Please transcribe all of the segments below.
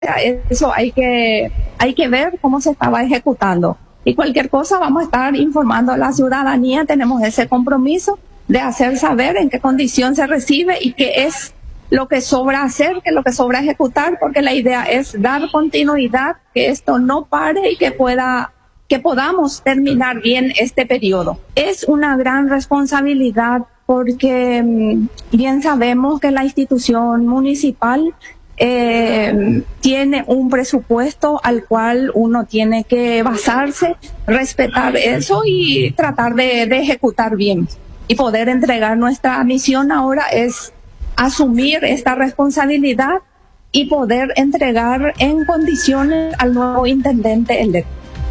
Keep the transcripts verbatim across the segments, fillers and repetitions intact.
Eso hay que, hay que ver cómo se estaba ejecutando. Y cualquier cosa vamos a estar informando a la ciudadanía. Tenemos ese compromiso de hacer saber en qué condición se recibe y qué es lo que sobra hacer, qué es lo que sobra ejecutar, porque la idea es dar continuidad, que esto no pare y que pueda, que podamos terminar bien este periodo. Es una gran responsabilidad porque bien sabemos que la institución municipal Eh, tiene un presupuesto al cual uno tiene que basarse, respetar eso y tratar de, de ejecutar bien y poder entregar. Nuestra misión ahora es asumir esta responsabilidad y poder entregar en condiciones al nuevo intendente electo.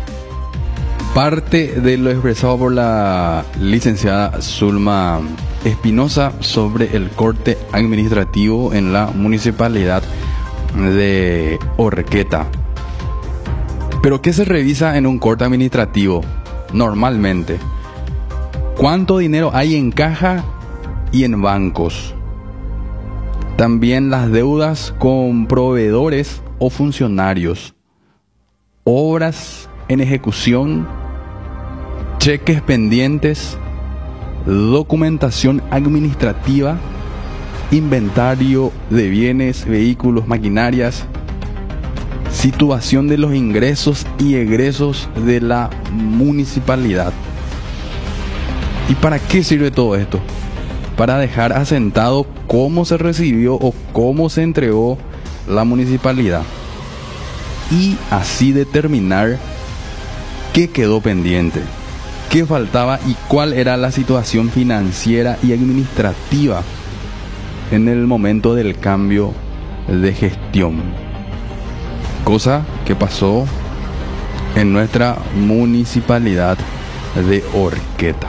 Parte de lo expresado por la licenciada Zulma Espinosa sobre el corte administrativo en la municipalidad de Horqueta. ¿Pero qué se revisa en un corte administrativo? Normalmente, ¿cuánto dinero hay en caja y en bancos? También las deudas con proveedores o funcionarios, obras en ejecución, cheques pendientes, documentación administrativa, inventario de bienes, vehículos, maquinarias, situación de los ingresos y egresos de la municipalidad. ¿Y para qué sirve todo esto? Para dejar asentado cómo se recibió o cómo se entregó la municipalidad y así determinar qué quedó pendiente, qué faltaba y cuál era la situación financiera y administrativa en el momento del cambio de gestión. Cosa que pasó en nuestra municipalidad de Horqueta.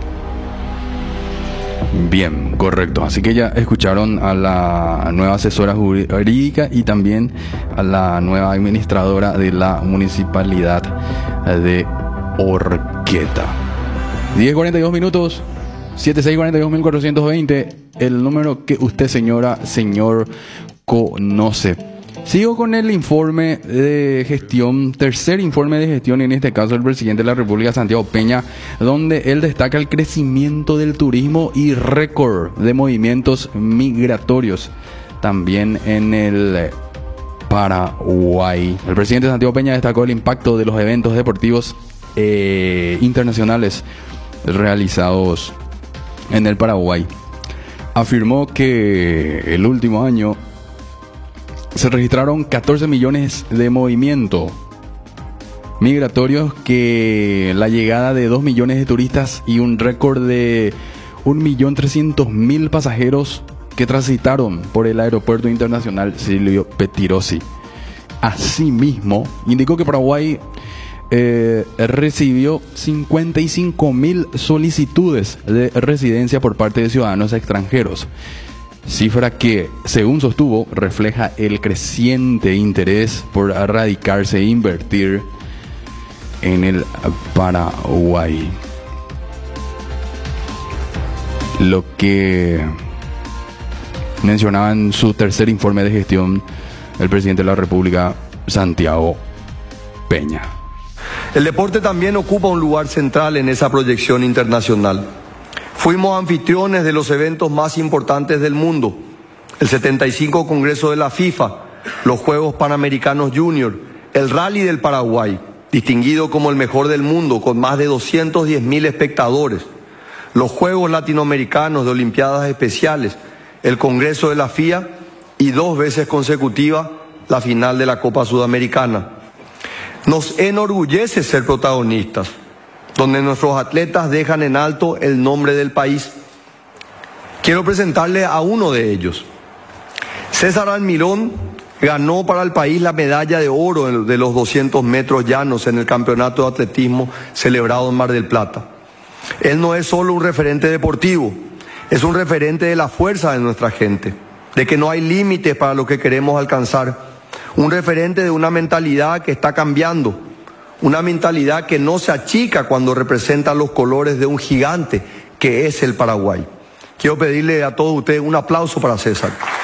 Bien, correcto. Así que ya escucharon a la nueva asesora jurídica y también a la nueva administradora de la municipalidad de Horqueta. diez cuarenta y dos minutos, setenta y seis cuarenta y dos mil cuatrocientos veinte, el número que usted, señora, señor, conoce. Sigo con el informe de gestión, tercer informe de gestión, en este caso el presidente de la República, Santiago Peña, donde él destaca el crecimiento del turismo y récord de movimientos migratorios también en el Paraguay. El presidente Santiago Peña destacó el impacto de los eventos deportivos eh, internacionales realizados en el Paraguay. Afirmó que el último año se registraron catorce millones de movimientos migratorios, que la llegada de dos millones de turistas y un récord de un millón trescientos mil pasajeros que transitaron por el aeropuerto internacional Silvio Pettirossi. Asimismo, indicó que Paraguay eh, recibió cincuenta y cinco mil solicitudes de residencia por parte de ciudadanos extranjeros, cifra que, según sostuvo, refleja el creciente interés por radicarse e invertir en el Paraguay. Lo que mencionaba en su tercer informe de gestión el presidente de la República, Santiago Peña. El deporte también ocupa un lugar central en esa proyección internacional. Fuimos anfitriones de los eventos más importantes del mundo: el setenta y cinco Congreso de la FIFA, los Juegos Panamericanos Junior, el Rally del Paraguay, distinguido como el mejor del mundo con más de doscientos diez mil espectadores, los Juegos Latinoamericanos de Olimpiadas Especiales, el Congreso de la F I A y dos veces consecutiva la final de la Copa Sudamericana. Nos enorgullece ser protagonistas, donde nuestros atletas dejan en alto el nombre del país. Quiero presentarle a uno de ellos. César Almirón ganó para el país la medalla de oro de los doscientos metros llanos en el campeonato de atletismo celebrado en Mar del Plata. Él no es solo un referente deportivo, es un referente de la fuerza de nuestra gente, de que no hay límites para lo que queremos alcanzar, un referente de una mentalidad que está cambiando, una mentalidad que no se achica cuando representa los colores de un gigante que es el Paraguay. Quiero pedirle a todos ustedes un aplauso para César.